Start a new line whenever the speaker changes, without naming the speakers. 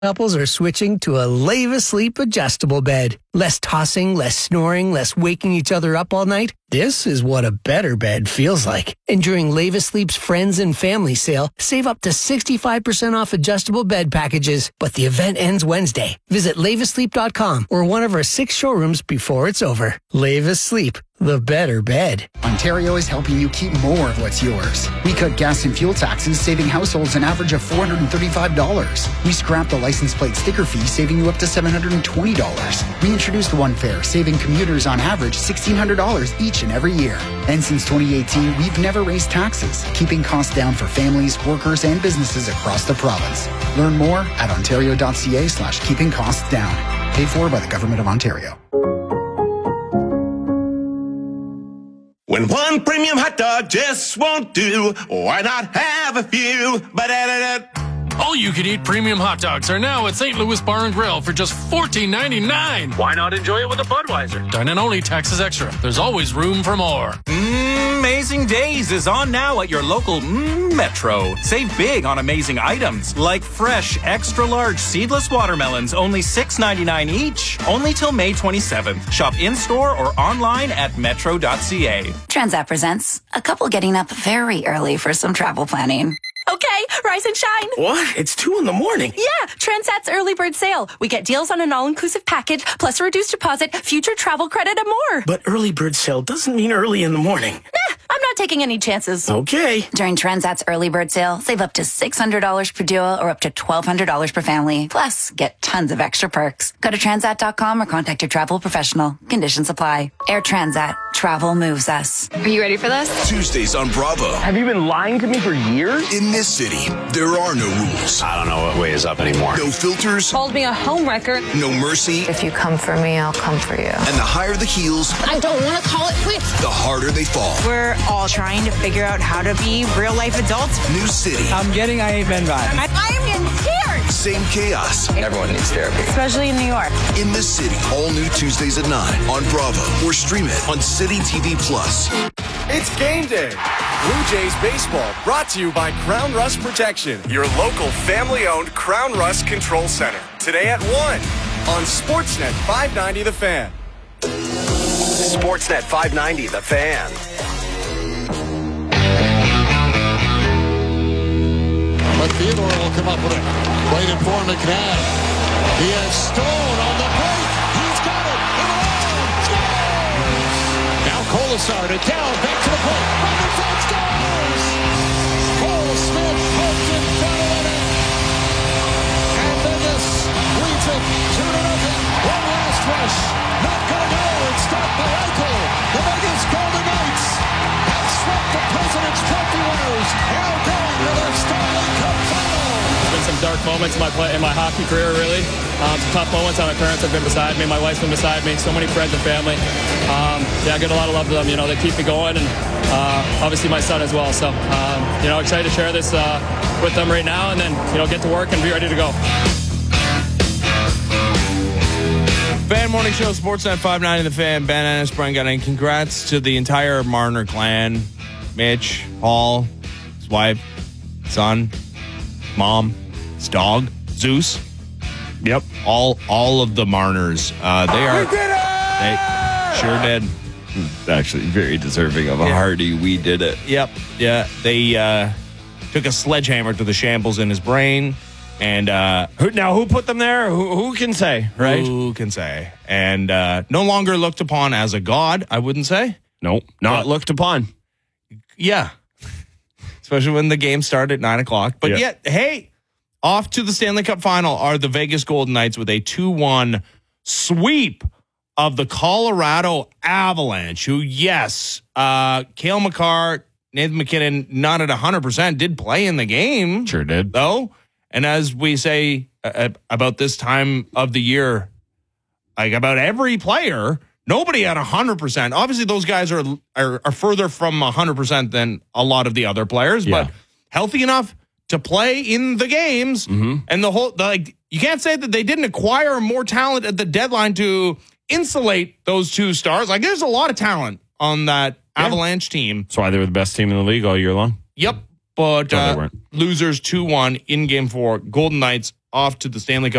Couples are switching to a Leva Sleep adjustable bed. Less tossing, less snoring, less waking each other up all night. This is what a better bed feels like. And during Leva Sleep's Friends and Family Sale, save up to 65% off adjustable bed packages. But the event ends Wednesday. Visit levasleep.com or one of our 6 showrooms before it's over. Leva Sleep, the better bed.
Ontario is helping you keep more of what's yours. We cut gas and fuel taxes, saving households an average of $435. We scrapped the license plate sticker fee, saving you up to $720. We introduced One Fare, saving commuters on average $1,600 each and every year. And since 2018, we've never raised taxes, keeping costs down for families, workers, and businesses across the province. Learn more at ontario.ca/keeping costs down. Paid for by the Government of Ontario.
When one premium hot dog just won't do, why not have a few?
All you can eat premium hot dogs are now at St. Louis Bar and Grill for just $14.99.
Why not enjoy it with a Budweiser?
Dine-in only, taxes extra. There's always room for more.
Amazing Days is on now at your local Metro. Save big on amazing items like fresh, extra large seedless watermelons, only $6.99 each. Only till May 27th. Shop in-store or online at metro.ca.
Transat presents a couple getting up very early for some travel planning.
Okay, rise and shine.
What? It's 2 in the morning.
Yeah, Transat's early bird sale. We get deals on an all-inclusive package, plus a reduced deposit, future travel credit, and more.
But early bird sale doesn't mean early in the morning.
Nah, I'm not taking any chances.
Okay.
During Transat's early bird sale, save up to $600 per duo or up to $1,200 per family. Plus, get tons of extra perks. Go to transat.com or contact your travel professional. Conditions apply. Air Transat. Travel moves us.
Are you ready for this?
Tuesdays on Bravo.
Have you been lying to me for years?
In this city, there are no rules.
I don't know what way is up anymore.
No filters.
Called me a homewrecker.
No mercy.
If you come for me, I'll come for you.
And the higher the heels,
I don't want to call it quits.
the harder they fall.
We're all trying to figure out how to be real life adults.
New city.
I'm getting I Ain't Been Vibe.
I am getting scared.
Same chaos.
Everyone needs therapy.
Especially in New York.
In this city, all new Tuesdays at 9 on Bravo or stream it on City TV Plus.
It's game day. Blue Jays baseball brought to you by Crown Rust Protection, your local family-owned Crown Rust Control Center. Today at 1 on Sportsnet 590 The Fan.
Sportsnet 590 The Fan.
But Theodore will come up with it. Waiting for McNabb. He has Stone on the break. He's got it. Scores! Now Colasar to down, back to the plate. Robinson scores! Cole Smith poked in front of it. And Vegas leads it 2-0. One last rush. Not going to go. It's stopped by Eichel. The Vegas Golden Knights have swept the President's Trophy winners. Now going to their Stanley Cup final.
There's been some dark moments in my hockey career, really. Some tough moments. My parents have been beside me. My wife's been beside me. So many friends and family. I get a lot of love to them. They keep me going, and obviously my son as well. So, excited to share this with them right now, and then, get to work and be ready to go.
Fan Morning Show, Sportsnet 590 The Fan, Ben Ennis, Brian Gunning. Congrats to the entire Marner clan. Mitch, Paul, his wife, son, mom, his dog, Zeus. Yep. All of the Marners. We did it! They sure did.
Actually, very deserving of a hearty "we did it."
Yep. Yeah. They took a sledgehammer to the shambles in his brain. And
who put them there? Who can say, right?
Who can say? And no longer looked upon as a god, I wouldn't say.
Nope, not looked upon.
Yeah. Especially when the game started at 9 o'clock. But yet, hey, off to the Stanley Cup final are the Vegas Golden Knights with a 2-1 sweep of the Colorado Avalanche, who, yes, Cale Makar, Nathan MacKinnon, not at 100%, did play in the game.
Sure did.
Though. And as we say about this time of the year, like about every player, nobody at 100%. Obviously, those guys are further from 100% than a lot of the other players, but healthy enough to play in the games.
Mm-hmm.
And you can't say that they didn't acquire more talent at the deadline to insulate those two stars. Like, there's a lot of talent on that Avalanche team.
That's why they were the best team in the league all year long.
Yep. But losers 2-1 in Game 4. Golden Knights off to the Stanley Cup